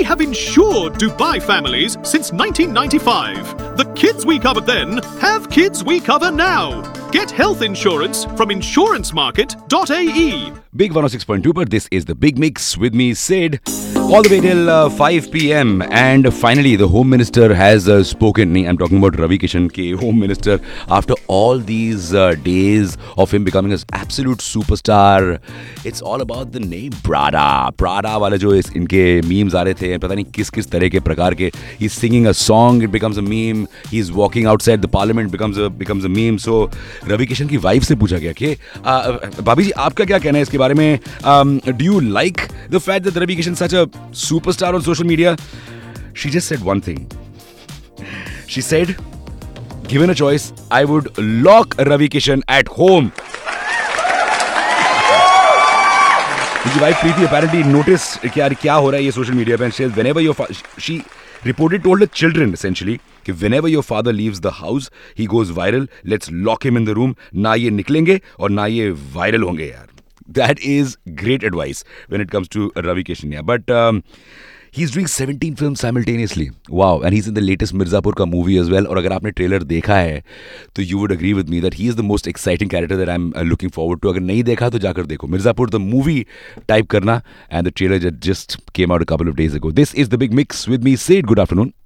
have insured Dubai families since 1995. The kids we covered then have kids we cover now. Get health insurance from insurancemarket.ae. Big 106.2 पर this is the big mix with me Sid all the way till 5 p.m. and finally the Home Minister has spoken. I'm talking about Ravi Kishan ke Home Minister after all these days of him becoming an absolute superstar. It's all about the name Prada वाले जो इनके memes आ रहे थे पता नहीं किस तरह के प्रकार के. He's singing a song, it becomes a meme. He's walking outside the parliament, becomes a meme. So Ravi Kishan की वाइफ से पूछा गया कि भाभी जी आपका क्या कहना है इसके बारे में. Do you like the fact that Ravi Kishan is such a superstar on social media? She just said one thing. She said, given a choice, I would lock Ravi Kishan at home. His wife Preeti apparently noticed क्या हो रहा है ये social media पे, and she says whenever she reported told the children essentially कि whenever your father leaves the house he goes viral, let's lock him in the room. ना ये निकलेंगे और ना ये viral होंगे यार. That is great advice when it comes to Ravi Kishan. Yeah. But he's doing 17 films simultaneously. Wow. And he's in the latest Mirzapur ka movie as well. और अगर आपने trailer देखा है तो you would agree with me that he is the most exciting character that I'm looking forward to. अगर नहीं देखा तो जाकर देखो. Mirzapur the movie type करना and the trailer just came out a couple of days ago. This is the big mix with me Sid. Good afternoon.